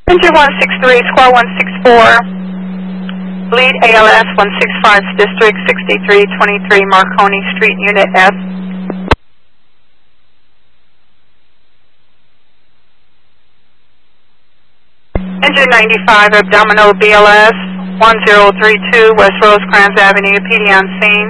Engine 163, squad 164, lead ALS 165, District 6323, Marconi Street, Unit F. Engine 95, abdominal BLS 1032, West Rosecrans Avenue, PD on scene.